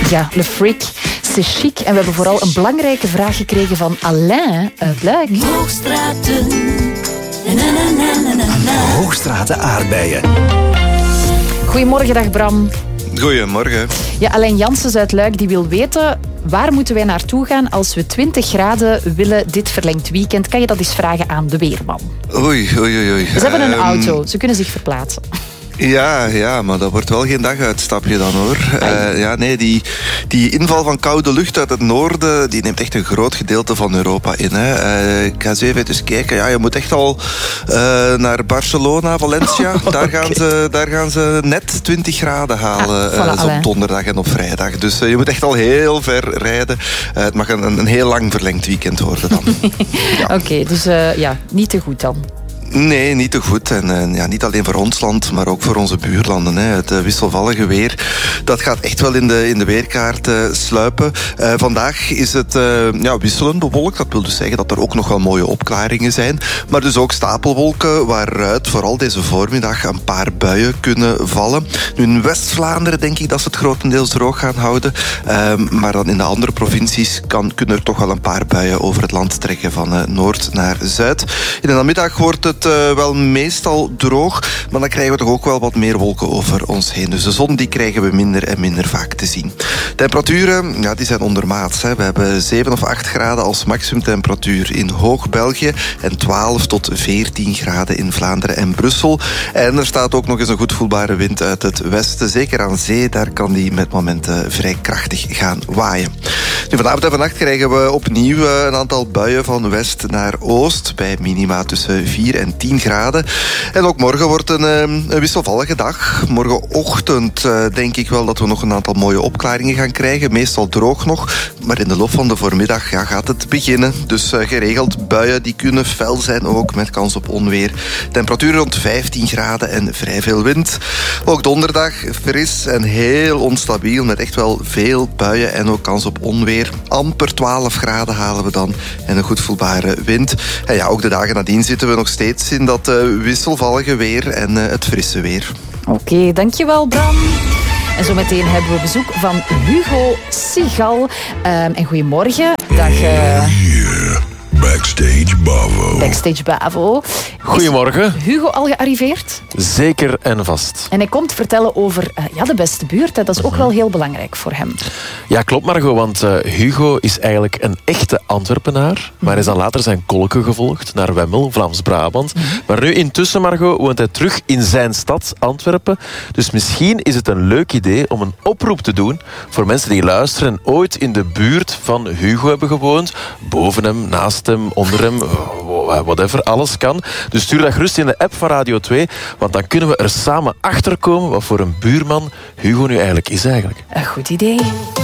Ja, Le Freak, c'est chic. En we hebben vooral een belangrijke vraag gekregen van Alain uit Luik. Hoogstraten. Hoogstraten aardbeien. Goedemorgen, dag Bram. Goedemorgen. Ja, Alain Janssens uit Luik die wil weten... Waar moeten wij naartoe gaan als we 20 graden willen dit verlengd weekend? Kan je dat eens vragen aan de weerman? Oei. Ze hebben een auto, ze kunnen zich verplaatsen. Ja, maar dat wordt wel geen daguitstapje dan, hoor. Die inval van koude lucht uit het noorden, die neemt echt een groot gedeelte van Europa in. Hè. Ik ga eens even kijken. Ja, je moet echt al naar Barcelona, Valencia. Okay. Daar gaan ze net 20 graden halen. Voilà, op donderdag en op vrijdag. Dus je moet echt al heel ver rijden. Het mag een heel lang verlengd weekend worden dan. Ja. Oké, dus niet te goed dan. Nee, niet te goed. En niet alleen voor ons land, maar ook voor onze buurlanden. Hè. Het wisselvallige weer, dat gaat echt wel in de weerkaart sluipen. Vandaag is het wisselend bewolkt. Dat wil dus zeggen dat er ook nog wel mooie opklaringen zijn. Maar dus ook stapelwolken, waaruit vooral deze voormiddag een paar buien kunnen vallen. Nu in West-Vlaanderen denk ik dat ze het grotendeels droog gaan houden. Maar dan in de andere provincies kunnen er toch wel een paar buien over het land trekken van noord naar zuid. In de namiddag wordt het wel meestal droog, maar dan krijgen we toch ook wel wat meer wolken over ons heen. Dus de zon die krijgen we minder en minder vaak te zien. Temperaturen, die zijn ondermaats. Hè. We hebben 7 of 8 graden als maximumtemperatuur in Hoog-België en 12 tot 14 graden in Vlaanderen en Brussel. En er staat ook nog eens een goed voelbare wind uit het westen. Zeker aan zee, daar kan die met momenten vrij krachtig gaan waaien. Nu, vanavond en vannacht krijgen we opnieuw een aantal buien van west naar oost, bij minima tussen 4 en 10 graden. En ook morgen wordt een wisselvallige dag. Morgenochtend denk ik wel dat we nog een aantal mooie opklaringen gaan krijgen. Meestal droog nog. Maar in de loop van de voormiddag gaat het beginnen. Dus geregeld buien die kunnen fel zijn, ook met kans op onweer. Temperatuur rond 15 graden en vrij veel wind. Ook donderdag fris en heel onstabiel met echt wel veel buien en ook kans op onweer. Amper 12 graden halen we dan en een goed voelbare wind. En ja, ook de dagen nadien zitten we nog steeds in dat wisselvallige weer en het frisse weer. Oké, dankjewel Bram. En zometeen hebben we bezoek van Hugo Sigal. En goedemorgen. Dag. Backstage Bavo. Backstage Bavo. Goedemorgen. Is Hugo al gearriveerd? Zeker en vast. En hij komt vertellen over de beste buurt. Hè. Dat is ook wel heel belangrijk voor hem. Ja, klopt Margot, want Hugo is eigenlijk een echte Antwerpenaar. Maar hij is dan later zijn kolken gevolgd naar Wemmel, Vlaams-Brabant. Maar nu intussen, Margot, woont hij terug in zijn stad, Antwerpen. Dus misschien is het een leuk idee om een oproep te doen voor mensen die luisteren en ooit in de buurt van Hugo hebben gewoond. Boven hem, naast hem, onder hem, whatever, alles kan. Dus stuur dat gerust in de app van Radio 2, want dan kunnen we er samen achter komen wat voor een buurman Hugo nu eigenlijk is. Een goed idee.